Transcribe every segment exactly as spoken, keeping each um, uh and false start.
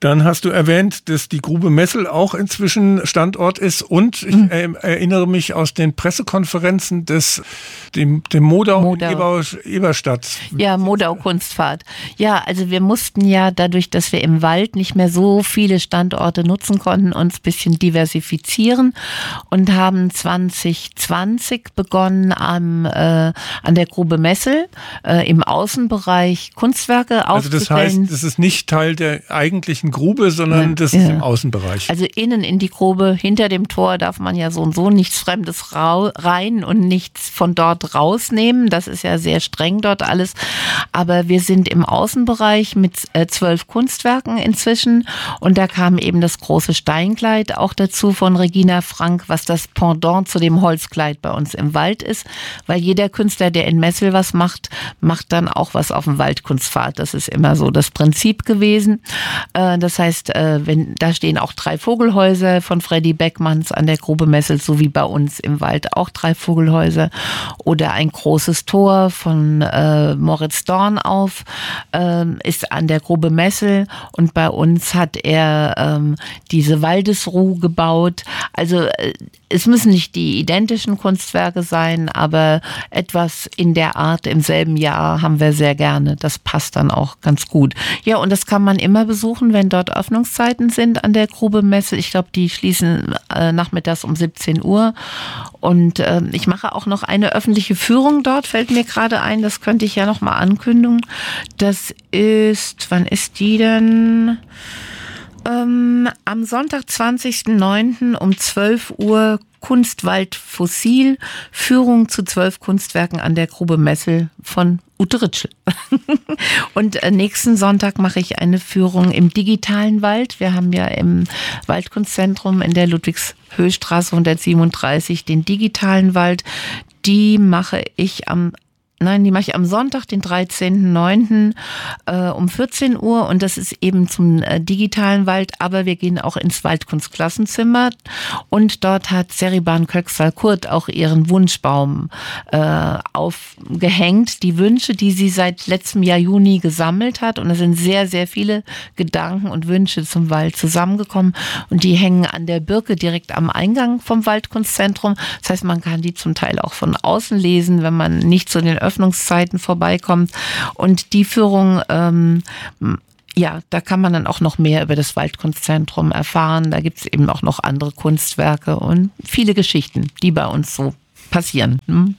Dann hast du erwähnt, dass die Grube Messel auch inzwischen Standort ist und ich mhm. erinnere mich aus den Pressekonferenzen des dem, dem Modau, Modau. In Eberstadt. Ja, Modau-Kunstfahrt. Ja, also wir mussten ja dadurch, dass wir im Wald nicht mehr so viele Standorte nutzen konnten, uns ein bisschen diversifizieren und haben zwanzig zwanzig begonnen am, äh, an der Grube Messel äh, im Außenbereich Kunstwerke aufzustellen. Also das heißt, das ist nicht Teil der eigentlichen Grube, sondern ja, das ist ja. im Außenbereich. Also innen in die Grube, hinter dem Tor darf man ja so und so nichts Fremdes rein und nichts von dort rausnehmen. Das ist ja sehr streng dort alles. Aber wir sind im Außenbereich mit äh, zwölf Kunstwerken inzwischen und da kam eben das große Steinkleid auch dazu von Regina Frank, was das Pendant zu dem Holzkleid bei uns im Wald ist, weil jeder Künstler, der in Messel was macht, macht dann auch was auf dem Waldkunstpfad. Das ist immer so das Prinzip gewesen. Äh, das heißt, äh, wenn da stehen auch drei Vogelhäuser von Freddy Beckmanns an der Grube Messel, so wie bei uns im Wald auch drei Vogelhäuser. Oder ein großes Tor von äh, Moritz Dornauf äh, ist an der Grube Messel und bei uns hat er ähm, diese Waldesruh gebaut. Also äh, es müssen nicht die identischen Kunstwerke sein, aber etwas in der Art im selben Jahr haben wir sehr gerne. Das passt dann auch ganz gut. Ja, und das kann man immer besuchen, wenn dort Öffnungszeiten sind an der Grube Messel. Ich glaube, die schließen äh, nachmittags um siebzehn Uhr. Und äh, ich mache auch noch eine öffentliche Führung dort, fällt mir gerade ein. Das könnte ich ja noch mal ankündigen. Das ist, wann ist die denn? Ähm, am Sonntag, zwanzigsten neunten um zwölf Uhr Kunstwald Fossil, Führung zu zwölf Kunstwerken an der Grube Messel von Ute Ritschl. Und äh, nächsten Sonntag mache ich eine Führung im digitalen Wald. Wir haben ja im Waldkunstzentrum in der Ludwigshöchstraße hundertsiebenunddreißig den digitalen Wald. Die mache ich am Nein, die mache ich am Sonntag, den dreizehnten neunten äh, um vierzehn Uhr und das ist eben zum äh, digitalen Wald, aber wir gehen auch ins Waldkunstklassenzimmer und dort hat Seriban Köxal-Kurt auch ihren Wunschbaum äh, aufgehängt, die Wünsche, die sie seit letztem Jahr Juni gesammelt hat und es sind sehr, sehr viele Gedanken und Wünsche zum Wald zusammengekommen und die hängen an der Birke direkt am Eingang vom Waldkunstzentrum. Das heißt, man kann die zum Teil auch von außen lesen, wenn man nicht zu den Öffnungszeiten vorbeikommt. Und die Führung, ähm, ja, da kann man dann auch noch mehr über das Waldkunstzentrum erfahren. Da gibt es eben auch noch andere Kunstwerke und viele Geschichten, die bei uns so passieren. Hm?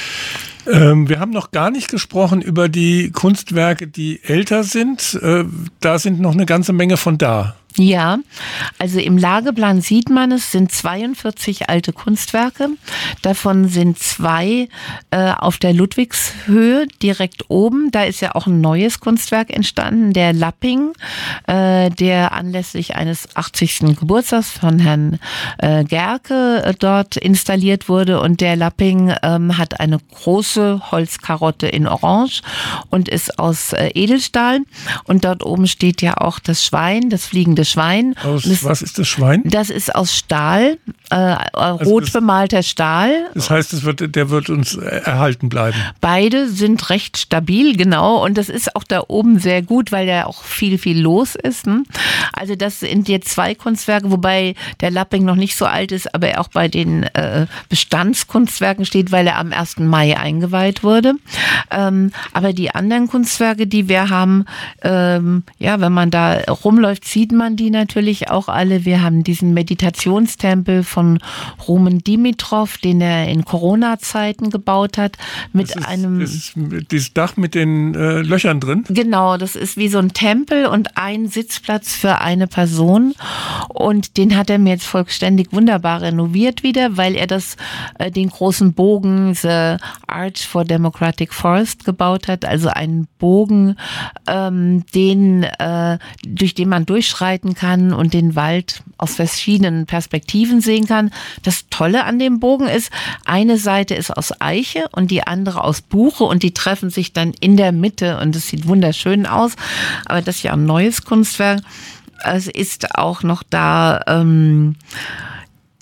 Ähm, wir haben noch gar nicht gesprochen über die Kunstwerke, die älter sind. Äh, da sind noch eine ganze Menge von da. Ja, also im Lageplan sieht man, es sind zweiundvierzig alte Kunstwerke. Davon sind zwei äh, auf der Ludwigshöhe direkt oben. Da ist ja auch ein neues Kunstwerk entstanden, der Lapping, äh, der anlässlich eines achtzigsten Geburtstags von Herrn äh, Gerke äh, dort installiert wurde. Und der Lapping ähm, hat eine große Holzkarotte in Orange und ist aus äh, Edelstahl. Und dort oben steht ja auch das Schwein, das fliegende Schwein. Aus, das, was ist das Schwein? Das ist aus Stahl, äh, also rot das, bemalter Stahl. Das heißt, es wird, der wird uns erhalten bleiben. Beide sind recht stabil, genau. Und das ist auch da oben sehr gut, weil da auch viel, viel los ist. Ne? Also das sind jetzt zwei Kunstwerke, wobei der Lapping noch nicht so alt ist, aber er auch bei den äh, Bestandskunstwerken steht, weil er am ersten Mai eingeweiht wurde. Ähm, aber die anderen Kunstwerke, die wir haben, ähm, ja, wenn man da rumläuft, sieht man die natürlich auch alle. Wir haben diesen Meditationstempel von Roman Dimitrov, den er in Corona-Zeiten gebaut hat, mit das ist, einem... Das ist dieses Dach mit den äh, Löchern drin? Genau, das ist wie so ein Tempel und ein Sitzplatz für eine Person und den hat er mir jetzt vollständig wunderbar renoviert wieder, weil er das, äh, den großen Bogen, The Arch for Democratic Forest gebaut hat, also einen Bogen, ähm, den, äh, durch den man durchschreiten kann und den Wald aus verschiedenen Perspektiven sehen kann. Das Tolle an dem Bogen ist, eine Seite ist aus Eiche und die andere aus Buche und die treffen sich dann in der Mitte und es sieht wunderschön aus. Aber das ist ja ein neues Kunstwerk. Es ist auch noch da, ähm,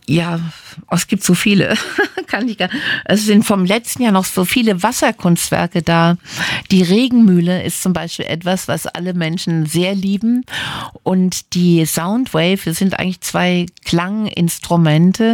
Ja, es gibt so viele. Kann ich gar. Es sind vom letzten Jahr noch so viele Wasserkunstwerke da. Die Regenmühle ist zum Beispiel etwas, was alle Menschen sehr lieben. Und die Soundwave, das sind eigentlich zwei Klanginstrumente.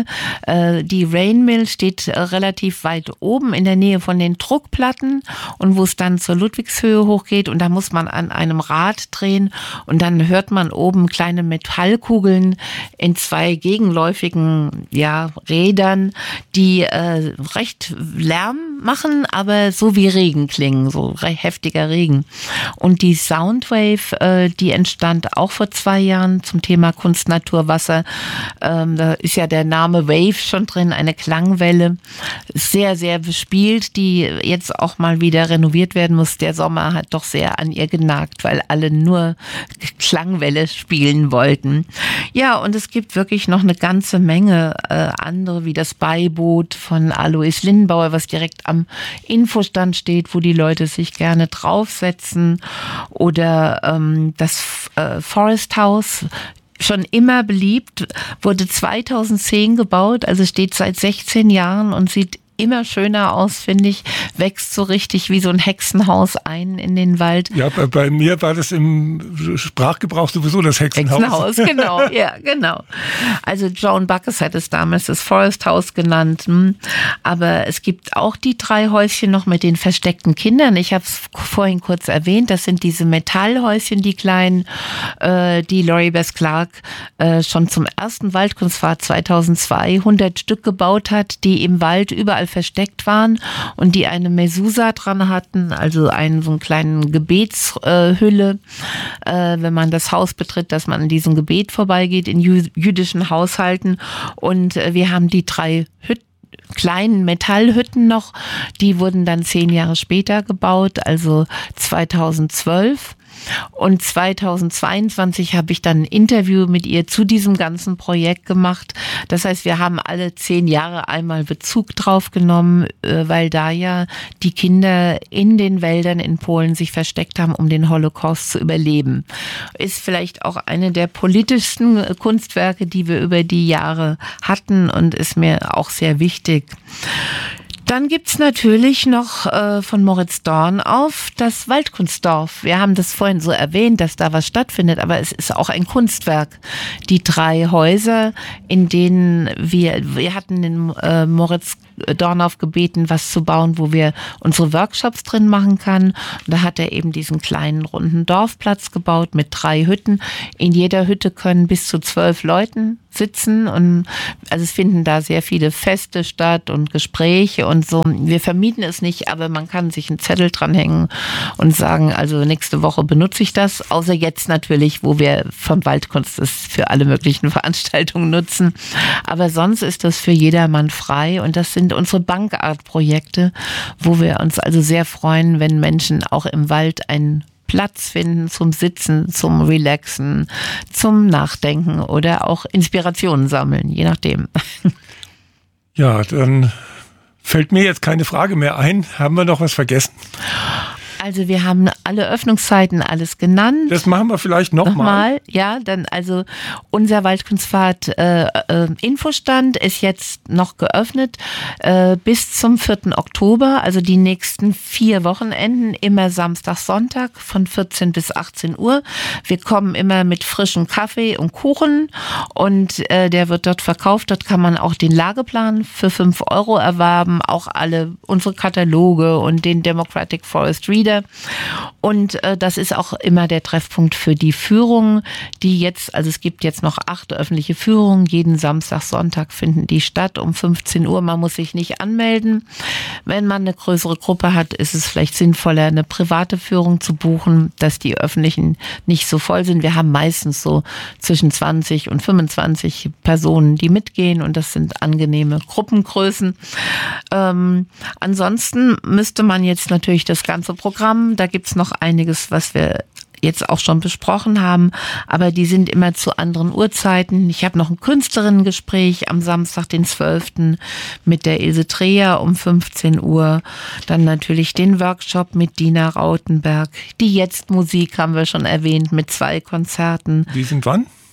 Die Rainmill steht relativ weit oben in der Nähe von den Druckplatten und wo es dann zur Ludwigshöhe hochgeht. Und da muss man an einem Rad drehen und dann hört man oben kleine Metallkugeln in zwei gegenläufigen ja, Rädern, die äh, recht Lärm machen, aber so wie Regen klingen, so heftiger Regen. Und die Soundwave, äh, die entstand auch vor zwei Jahren zum Thema Kunst, Natur, Wasser. Ähm, da ist ja der Name Wave schon drin, eine Klangwelle. Sehr, sehr bespielt, die jetzt auch mal wieder renoviert werden muss. Der Sommer hat doch sehr an ihr genagt, weil alle nur Klangwelle spielen wollten. Ja, und es gibt wirklich noch eine ganze Menge äh, andere, wie das Beiboot von Alois Lindenbauer, was direkt am Infostand steht, wo die Leute sich gerne draufsetzen. Oder ähm, das äh, Forest House, schon immer beliebt, wurde zweitausendzehn gebaut, also steht seit sechzehn Jahren und sieht immer schöner aus, finde ich, wächst so richtig wie so ein Hexenhaus ein in den Wald. Ja, bei, bei mir war das im Sprachgebrauch sowieso das Hexenhaus. Hexenhaus, genau, ja, genau. Also Joan Backes hat es damals das Forest House genannt. Aber es gibt auch die drei Häuschen noch mit den versteckten Kindern. Ich habe es vorhin kurz erwähnt, das sind diese Metallhäuschen, die kleinen, äh, die Laurie Bess Clark äh, schon zum ersten Waldkunstfahrt zweitausendzwei hundert Stück gebaut hat, die im Wald überall versteckt waren und die eine Mezuzah dran hatten, also einen so einen kleinen Gebetshülle, äh, wenn man das Haus betritt, dass man an diesem Gebet vorbeigeht in jü- jüdischen Haushalten. Und äh, wir haben die drei Hütten, kleinen Metallhütten noch, die wurden dann zehn Jahre später gebaut, also zweitausendzwölf. Und zweitausendzweiundzwanzig habe ich dann ein Interview mit ihr zu diesem ganzen Projekt gemacht. Das heißt, wir haben alle zehn Jahre einmal Bezug drauf genommen, weil da ja die Kinder in den Wäldern in Polen sich versteckt haben, um den Holocaust zu überleben. Ist vielleicht auch eine der politischsten Kunstwerke, die wir über die Jahre hatten und ist mir auch sehr wichtig. Dann gibt's natürlich noch äh, von Moritz Dornauf das Waldkunstdorf. Wir haben das vorhin so erwähnt, dass da was stattfindet, aber es ist auch ein Kunstwerk. Die drei Häuser, in denen wir, wir hatten den äh, Moritz Dornauf gebeten, was zu bauen, wo wir unsere Workshops drin machen können. Und da hat er eben diesen kleinen runden Dorfplatz gebaut mit drei Hütten. In jeder Hütte können bis zu zwölf Leuten sitzen und also es finden da sehr viele Feste statt und Gespräche und so. Wir vermieten es nicht, aber man kann sich einen Zettel dranhängen und sagen, also nächste Woche benutze ich das, außer jetzt natürlich, wo wir von Waldkunst es für alle möglichen Veranstaltungen nutzen. Aber sonst ist das für jedermann frei und das sind unsere Bankart-Projekte, wo wir uns also sehr freuen, wenn Menschen auch im Wald einen Platz finden zum Sitzen, zum Relaxen, zum Nachdenken oder auch Inspirationen sammeln, je nachdem. Ja, dann fällt mir jetzt keine Frage mehr ein. Haben wir noch was vergessen? Also wir haben alle Öffnungszeiten alles genannt. Das machen wir vielleicht nochmal. Nochmal, ja, dann also unser Waldkunstfahrt äh, äh, Infostand ist jetzt noch geöffnet äh, bis zum vierten Oktober, also die nächsten vier Wochenenden, immer Samstag, Sonntag von vierzehn bis achtzehn Uhr. Wir kommen immer mit frischem Kaffee und Kuchen und äh, der wird dort verkauft. Dort kann man auch den Lageplan für fünf Euro erwerben, auch alle unsere Kataloge und den Democratic Forest Reader. Und äh, das ist auch immer der Treffpunkt für die Führungen, die jetzt, also es gibt jetzt noch acht öffentliche Führungen, jeden Samstag, Sonntag finden die statt um fünfzehn Uhr. Man muss sich nicht anmelden. Wenn man eine größere Gruppe hat, ist es vielleicht sinnvoller, eine private Führung zu buchen, dass die öffentlichen nicht so voll sind. Wir haben meistens so zwischen zwanzig und fünfundzwanzig Personen, die mitgehen und das sind angenehme Gruppengrößen. Ähm, ansonsten müsste man jetzt natürlich das ganze Programm, da gibt's noch einiges, was wir jetzt auch schon besprochen haben, aber die sind immer zu anderen Uhrzeiten. Ich habe noch ein Künstlerinnengespräch am Samstag, den zwölften mit der Ilse Dreher um fünfzehn Uhr. Dann natürlich den Workshop mit Dina Rautenberg. Die Jetzt-Musik haben wir schon erwähnt mit zwei Konzerten. Die sind wann?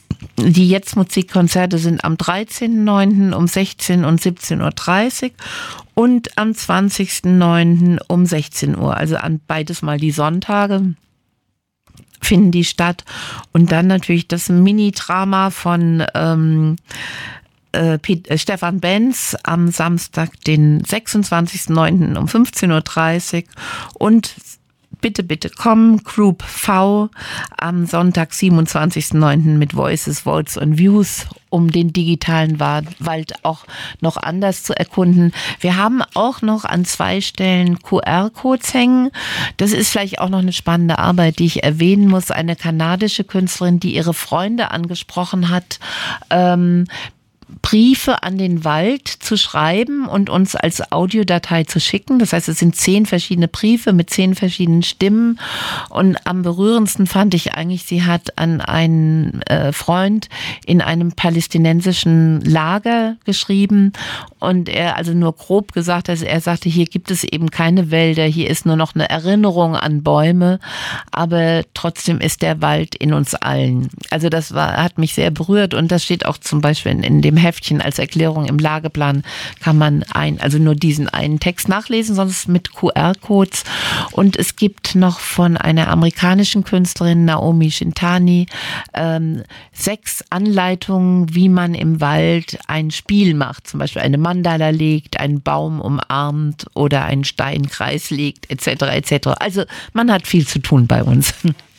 Die Jetzt-Musik-Konzerte sind am dreizehnten neunten um sechzehn und siebzehn Uhr dreißig und am zwanzigsten neunten um sechzehn Uhr. Also an beides mal die Sonntage finden die statt. Und dann natürlich das Mini-Drama von ähm, äh, Piet, äh, Stefan Benz am Samstag, den sechsundzwanzigsten neunten um fünfzehn Uhr dreißig und Bitte, bitte komm, Group V am Sonntag, siebenundzwanzigsten neunten mit Voices, Votes und Views, um den digitalen Wald auch noch anders zu erkunden. Wir haben auch noch an zwei Stellen Q R-Codes hängen. Das ist vielleicht auch noch eine spannende Arbeit, die ich erwähnen muss. Eine kanadische Künstlerin, die ihre Freunde angesprochen hat, ähm, Briefe an den Wald zu schreiben und uns als Audiodatei zu schicken. Das heißt, es sind zehn verschiedene Briefe mit zehn verschiedenen Stimmen. Und am berührendsten fand ich eigentlich, sie hat an einen äh, Freund in einem palästinensischen Lager geschrieben. Und er also nur grob gesagt, also er sagte, hier gibt es eben keine Wälder, hier ist nur noch eine Erinnerung an Bäume, aber trotzdem ist der Wald in uns allen. Also das war, hat mich sehr berührt und das steht auch zum Beispiel in, in dem Heftchen als Erklärung im Lageplan, kann man ein, also nur diesen einen Text nachlesen, sonst mit Q R-Codes. Und es gibt noch von einer amerikanischen Künstlerin, Naomi Shintani, ähm, sechs Anleitungen, wie man im Wald ein Spiel macht, zum Beispiel eine Mandala legt, einen Baum umarmt oder einen Steinkreis legt, et cetera et cetera. Also man hat viel zu tun bei uns.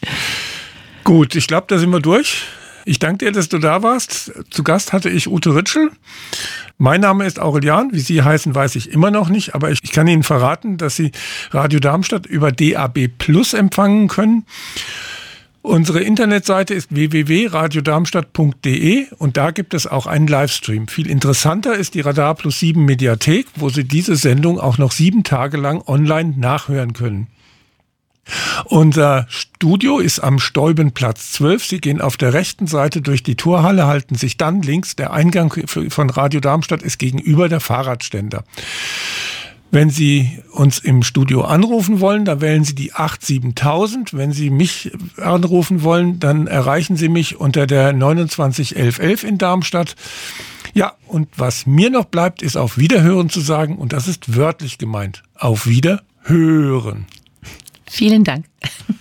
Gut, ich glaube, da sind wir durch. Ich danke dir, dass du da warst. Zu Gast hatte ich Ute Ritschl. Mein Name ist Aurelian. Wie Sie heißen, weiß ich immer noch nicht. Aber ich, ich kann Ihnen verraten, dass Sie Radio Darmstadt über D A B Plus empfangen können. Unsere Internetseite ist w w w punkt radio darmstadt punkt d e und da gibt es auch einen Livestream. Viel interessanter ist die Radar Plus sieben Mediathek, wo Sie diese Sendung auch noch sieben Tage lang online nachhören können. Unser Studio ist am Stolbenplatz zwölf. Sie gehen auf der rechten Seite durch die Torhalle, halten sich dann links. Der Eingang von Radio Darmstadt ist gegenüber der Fahrradständer. Wenn Sie uns im Studio anrufen wollen, dann wählen Sie die acht siebentausend. Wenn Sie mich anrufen wollen, dann erreichen Sie mich unter der neunundzwanzig elf elf in Darmstadt. Ja, und was mir noch bleibt, ist auf Wiederhören zu sagen. Und das ist wörtlich gemeint. Auf Wiederhören. Vielen Dank.